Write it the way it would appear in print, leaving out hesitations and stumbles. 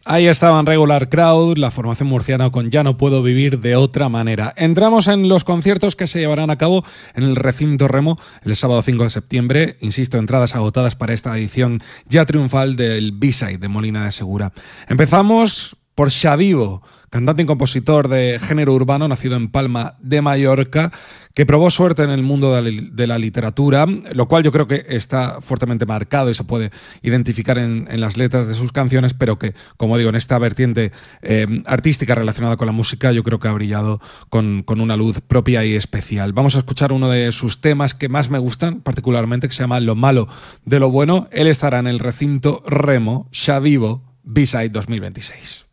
Ahí estaban Regular Crowd, la formación murciana con Ya no puedo vivir de otra manera. Entramos en los conciertos que se llevarán a cabo en el recinto Remo el sábado 5 de septiembre. Insisto, entradas agotadas para esta edición ya triunfal del B-Side de Molina de Segura. Empezamos por Xavivo, cantante y compositor de género urbano, nacido en Palma de Mallorca, que probó suerte en el mundo de la literatura, lo cual yo creo que está fuertemente marcado y se puede identificar en las letras de sus canciones, pero que, como digo, en esta vertiente artística relacionada con la música, yo creo que ha brillado con una luz propia y especial. Vamos a escuchar uno de sus temas que más me gustan, particularmente, que se llama Lo malo de lo bueno. Él estará en el recinto Remo, Xavivo, B-Side 2026.